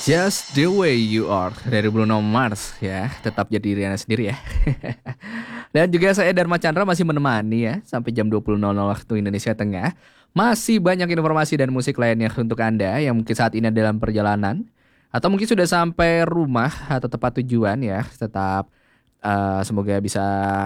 Just the way you are dari Bruno Mars ya. Tetap jadi diri Anda sendiri ya. Dan juga saya Dharma Chandra masih menemani ya sampai jam 20.00 waktu Indonesia Tengah. Masih banyak informasi dan musik lainnya untuk Anda yang mungkin saat ini dalam perjalanan atau mungkin sudah sampai rumah atau tempat tujuan ya. Tetap semoga bisa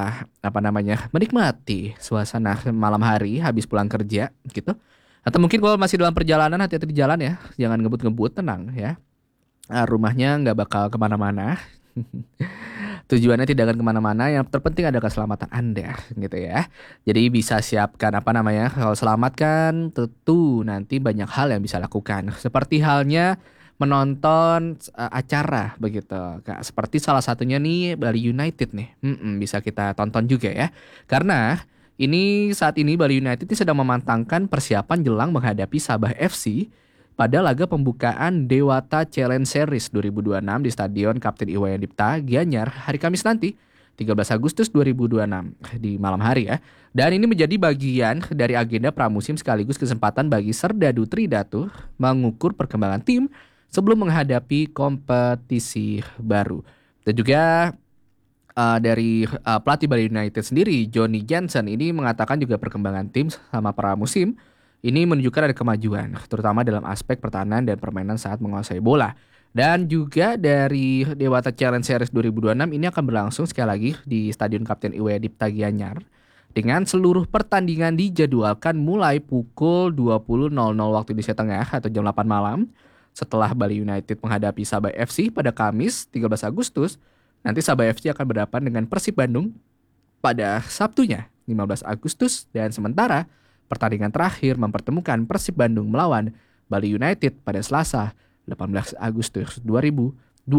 menikmati suasana malam hari habis pulang kerja gitu. Atau mungkin kalau masih dalam perjalanan, hati-hati di jalan ya. Jangan ngebut-ngebut, tenang ya. Rumahnya nggak bakal kemana-mana. Tujuannya tidak akan kemana-mana. Yang terpenting adalah keselamatan Anda gitu ya. Jadi bisa siapkan kalau selamat kan tentu nanti banyak hal yang bisa lakukan. Seperti halnya menonton acara begitu. Seperti salah satunya nih Bali United nih. Bisa kita tonton juga ya. Karena saat ini Bali United sedang memantangkan persiapan jelang menghadapi Sabah FC pada laga pembukaan Dewata Challenge Series 2026 di Stadion Kapten Iwayadipta, Gianyar, hari Kamis nanti, 13 Agustus 2026 di malam hari ya. Dan ini menjadi bagian dari agenda pramusim sekaligus kesempatan bagi Serdadu Tridatu mengukur perkembangan tim sebelum menghadapi kompetisi baru. Dan juga dari pelatih Bali United sendiri, Johnny Jansen ini mengatakan juga perkembangan tim sama pramusim ini menunjukkan ada kemajuan, terutama dalam aspek pertahanan dan permainan saat menguasai bola. Dan juga dari Dewata Challenge Series 2026 ini akan berlangsung sekali lagi di Stadion Kapten Iwayadipta Gianyar dengan seluruh pertandingan dijadwalkan mulai pukul 20.00 waktu Indonesia Tengah atau jam 8 malam. Setelah Bali United menghadapi Sabah FC pada Kamis 13 Agustus, nanti Sabah FC akan berhadapan dengan Persib Bandung pada Sabtunya 15 Agustus dan sementara pertandingan terakhir mempertemukan Persib Bandung melawan Bali United pada Selasa 18 Agustus 2026.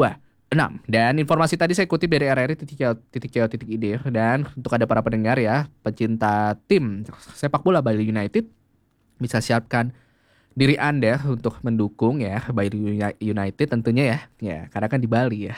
Dan informasi tadi saya kutip dari rri.co.id. Dan untuk ada para pendengar ya, pecinta tim sepak bola Bali United, bisa siapkan diri Anda untuk mendukung ya Bali United tentunya ya. Ya, karena kan di Bali ya.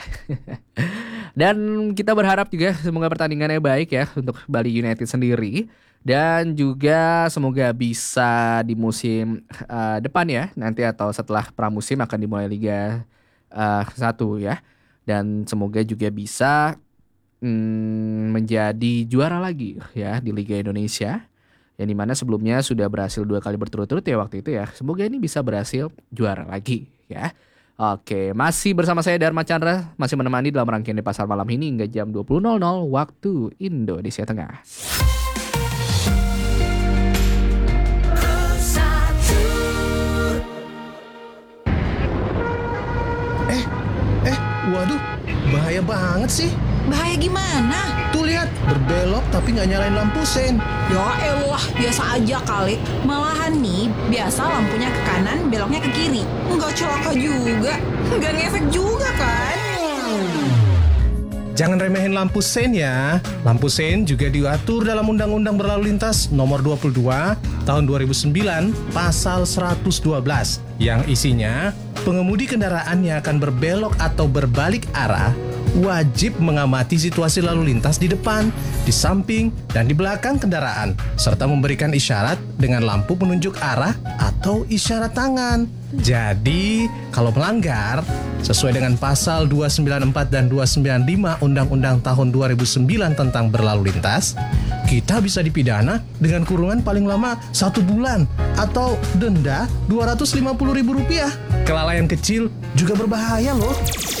Dan kita berharap juga semoga pertandingannya baik ya untuk Bali United sendiri. Dan juga semoga bisa di musim depan ya, nanti atau setelah pramusim akan dimulai Liga 1 ya. Dan semoga juga bisa menjadi juara lagi ya di Liga Indonesia, yang dimana sebelumnya sudah berhasil 2 kali berturut-turut ya waktu itu ya. Semoga ini bisa berhasil juara lagi ya. Oke, masih bersama saya Dharma Chandra, masih menemani dalam rangkaian di Pasar Malam ini hingga jam 20.00 waktu Indonesia Tengah. Waduh, bahaya banget sih. Bahaya gimana? Tuh lihat, berbelok tapi nggak nyalain lampu sen. Ya elah, biasa aja kali. Malahan nih, biasa lampunya ke kanan, beloknya ke kiri. Nggak celaka juga, nggak ngefek juga kan? Jangan remehin lampu sen ya. Lampu sen juga diatur dalam Undang-Undang Berlalu Lintas Nomor 22 Tahun 2009 Pasal 112 yang isinya pengemudi kendaraan yang akan berbelok atau berbalik arah wajib mengamati situasi lalu lintas di depan, di samping, dan di belakang kendaraan serta memberikan isyarat dengan lampu penunjuk arah atau isyarat tangan. Jadi, kalau melanggar, sesuai dengan pasal 294 dan 295 Undang-Undang tahun 2009 tentang berlalu lintas, kita bisa dipidana dengan kurungan paling lama 1 bulan atau denda Rp250.000. Kelalaian kecil juga berbahaya loh.